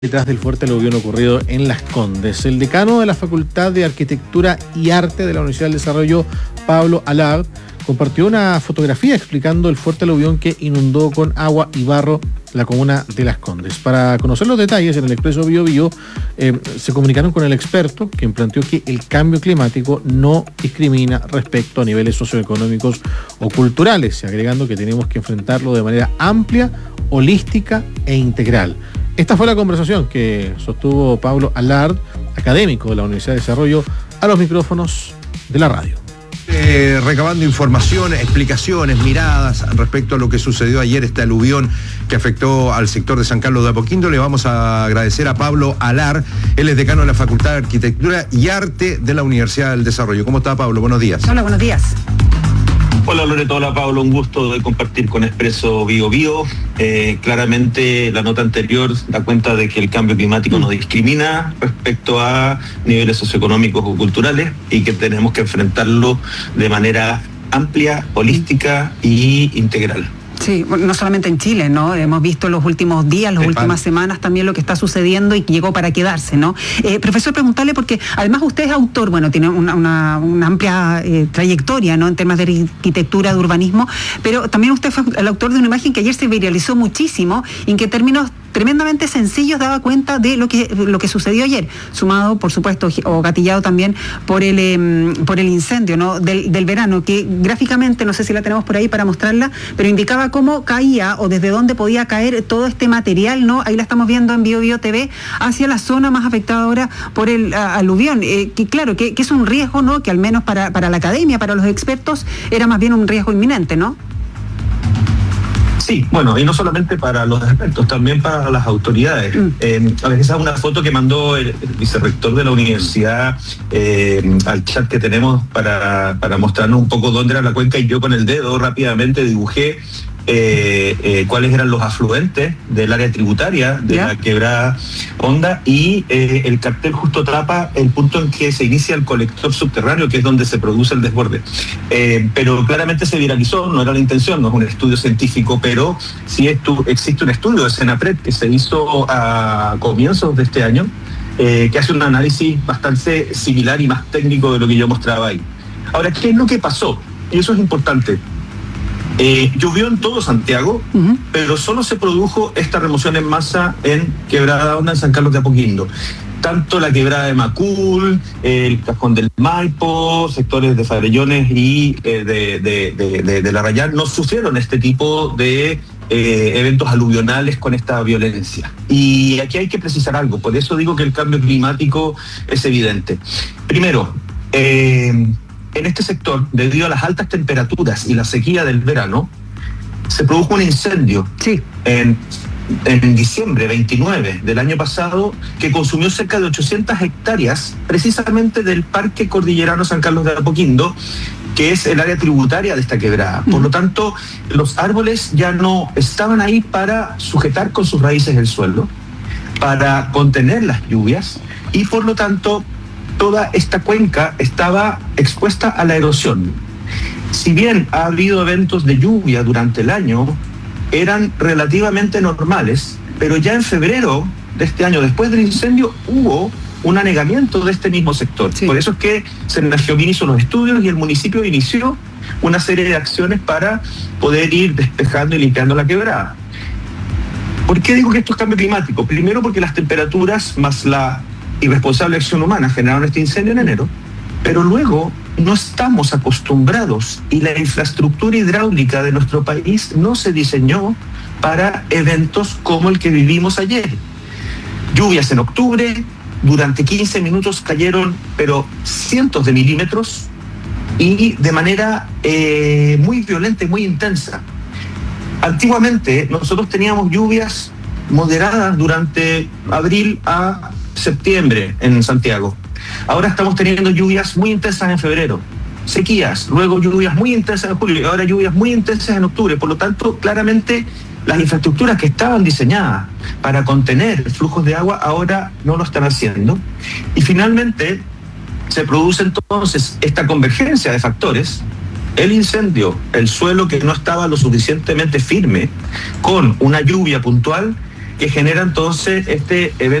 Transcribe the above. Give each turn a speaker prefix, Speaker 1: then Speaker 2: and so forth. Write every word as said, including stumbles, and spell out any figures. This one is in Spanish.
Speaker 1: Detrás del fuerte aluvión ocurrido en Las Condes. El decano de la Facultad de Arquitectura y Arte de la Universidad del Desarrollo, Pablo Alard, compartió una fotografía explicando el fuerte aluvión que inundó con agua y barro la comuna de Las Condes. Para conocer los detalles, en el Expreso Bio Bio eh, se comunicaron con el experto, quien planteó que el cambio climático no discrimina respecto a niveles socioeconómicos o culturales, agregando que tenemos que enfrentarlo de manera amplia, holística e integral. Esta fue la conversación que sostuvo Pablo Alard, académico de la Universidad de Desarrollo, a los micrófonos de la radio.
Speaker 2: Eh, recabando información, explicaciones, miradas respecto a lo que sucedió ayer, este aluvión que afectó al sector de San Carlos de Apoquindo. Le vamos a agradecer a Pablo Alard, él es decano de la Facultad de Arquitectura y Arte de la Universidad del Desarrollo. ¿Cómo está, Pablo? Buenos días.
Speaker 3: Hola, buenos días.
Speaker 4: Hola Loreto, hola Pablo, un gusto de compartir con Expreso Bio Bio. Eh, claramente la nota anterior da cuenta de que el cambio climático no discrimina respecto a niveles socioeconómicos o culturales y que tenemos que enfrentarlo de manera amplia, holística y integral.
Speaker 3: Sí, no solamente en Chile, ¿no? Hemos visto en los últimos días, las últimas semanas también lo que está sucediendo y que llegó para quedarse, ¿no? Eh, profesor, preguntarle, porque además usted es autor, bueno, tiene una, una, una amplia eh, trayectoria, ¿no? En temas de arquitectura, de urbanismo, pero también usted fue el autor de una imagen que ayer se viralizó muchísimo y en que términos tremendamente sencillos daba cuenta de lo que lo que sucedió ayer, sumado, por supuesto, o gatillado también por el eh, por el incendio, ¿no? del, del verano, que gráficamente, no sé si la tenemos por ahí para mostrarla, pero indicaba cómo caía o desde dónde podía caer todo este material, ¿no? Ahí la estamos viendo en Bio Bio T V, hacia la zona más afectada ahora por el a, aluvión, eh, que claro, que, que es un riesgo, ¿no? Que al menos para, para la academia, para los expertos, era más bien un riesgo inminente, ¿no?
Speaker 4: Sí, bueno, y no solamente para los expertos, también para las autoridades. Mm. Eh, a ver, esa es una foto que mandó el, el vicerrector de la universidad eh, al chat que tenemos para, para mostrarnos un poco dónde era la cuenca, y yo con el dedo rápidamente dibujé eh, eh, cuáles eran los afluentes del área tributaria de ¿Ya? la quebrada Honda, y eh, el cartel justo tapa el punto en que se inicia el colector subterráneo, que es donde se produce el desborde. Eh, pero claramente se viralizó, no era la intención, no es un estudio científico, pero sí estu- existe un estudio de Senapred que se hizo a comienzos de este año, eh, que hace un análisis bastante similar y más técnico de lo que yo mostraba ahí. Ahora, ¿qué es lo que pasó? Y eso es importante. Eh, llovió en todo Santiago, uh-huh. pero solo se produjo esta remoción en masa en Quebrada Honda, en San Carlos de Apoquindo. Tanto la quebrada de Macul, eh, el Cajón del Maipo, sectores de Farellones y eh, de, de, de, de, de La Rayán no sufrieron este tipo de eh, eventos aluvionales con esta violencia. Y aquí hay que precisar algo, por eso digo que el cambio climático es evidente. Primero, eh, en este sector, debido a las altas temperaturas y la sequía del verano, se produjo un incendio sí. en, en diciembre veintinueve del año pasado que consumió cerca de ochocientas hectáreas precisamente del Parque Cordillerano San Carlos de Apoquindo, que es el área tributaria de esta quebrada. Por lo tanto, los árboles ya no estaban ahí para sujetar con sus raíces el suelo, para contener las lluvias, y por lo tanto toda esta cuenca estaba expuesta a la erosión. Si bien ha habido eventos de lluvia durante el año, eran relativamente normales, pero ya en febrero de este año, después del incendio, hubo un anegamiento de este mismo sector. Sí. Por eso es que Senergiobin hizo los estudios y el municipio inició una serie de acciones para poder ir despejando y limpiando la quebrada. ¿Por qué digo que esto es cambio climático? Primero porque las temperaturas más la irresponsable acción humana generaron este incendio en enero, pero luego no estamos acostumbrados y la infraestructura hidráulica de nuestro país no se diseñó para eventos como el que vivimos ayer. Lluvias en octubre, durante quince minutos cayeron, pero cientos de milímetros y de manera eh, muy violenta y muy intensa. Antiguamente nosotros teníamos lluvias moderadas durante abril a septiembre en Santiago. Ahora estamos teniendo lluvias muy intensas en febrero, sequías, luego lluvias muy intensas en julio y ahora lluvias muy intensas en octubre. Por lo tanto, claramente las infraestructuras que estaban diseñadas para contener flujos de agua ahora no lo están haciendo. Y finalmente se produce entonces esta convergencia de factores: el incendio, el suelo que no estaba lo suficientemente firme, con una lluvia puntual que genera entonces este evento